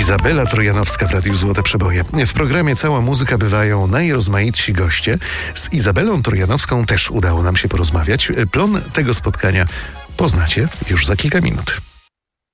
Izabela Trojanowska w Radiu Złote Przeboje. W programie Cała Muzyka bywają najrozmaitsi goście. Z Izabelą Trojanowską też udało nam się porozmawiać. Plon tego spotkania poznacie już za kilka minut.